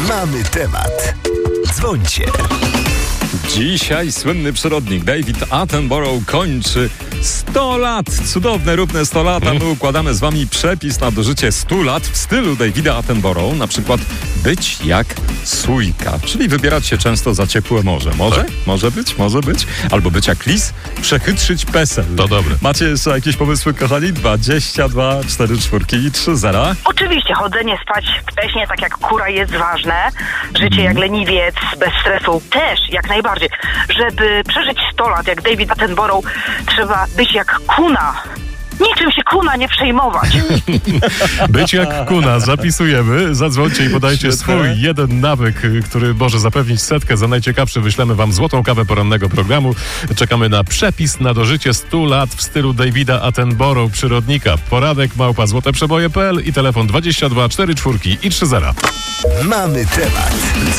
Mamy temat. Dzwońcie. Dzisiaj słynny przyrodnik David Attenborough kończy 100 lat. Cudowne, równe 100 lat, a my układamy z wami przepis na dożycie 100 lat w stylu Davida Attenborough. Na przykład być jak sójka, czyli wybierać się często za ciepłe morze. Może? Tak. Może być. Albo być jak lis, przechytrzyć PESEL. To dobre. Macie jeszcze jakieś pomysły, kochani? 22 44 i 30. Oczywiście, chodzenie spać wcześnie, tak jak kura, jest ważne. Życie jak leniwiec, bez stresu też, jak najbardziej. Żeby przeżyć 100 lat, jak David Attenborough, trzeba być jak kuna. Niczym się kuna nie przejmować. Być jak kuna, zapisujemy. Zadzwońcie i podajcie Świetne. swój jeden nawyk, który może zapewnić 100. Za najciekawszy wyślemy wam złotą kawę porannego programu. Czekamy na przepis na dożycie 100 lat w stylu Davida Attenborough, przyrodnika. Poranek @złoteprzeboje.pl i telefon 22 44 i 30. Mamy temat.